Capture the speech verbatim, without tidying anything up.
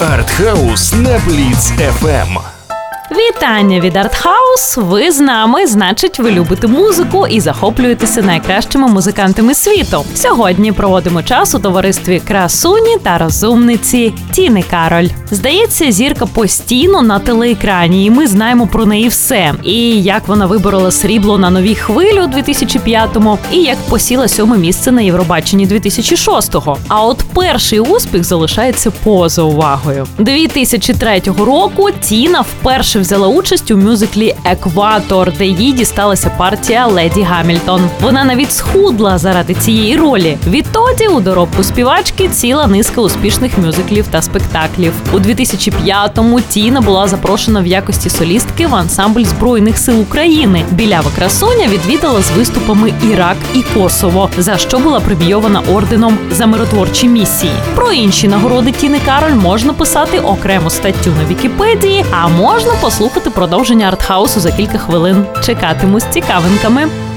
Артхаус на Бліц еф ем. Вітання від Артхаус! Ви з нами, значить, ви любите музику і захоплюєтеся найкращими музикантами світу. Сьогодні проводимо час у товаристві красуні та розумниці Тіни Кароль. Здається, зірка постійно на телеекрані, і ми знаємо про неї все. І як вона виборола срібло на Новій хвилі у дві тисячі п'ятому, і як посіла сьоме місце на Євробаченні дві тисячі шостого. А от перший успіх залишається поза увагою. дві тисячі третього року Тіна вперше взяла участь у мюзиклі «Екватор», де їй дісталася партія Леді Гамільтон. Вона навіть схудла заради цієї ролі. Відтоді у доробку співачки ціла низка успішних мюзиклів та спектаклів. У дві тисячі п'ятому Тіна була запрошена в якості солістки в ансамбль Збройних сил України. Білява красуня відвідала з виступами Ірак і Косово, за що була премійована орденом за миротворчі місії. Про інші нагороди Тіни Кароль можна писати окрему статтю на Вікіпедії, а можна послухати продовження Артхаусу за кілька хвилин. Чекатиму з цікавинками.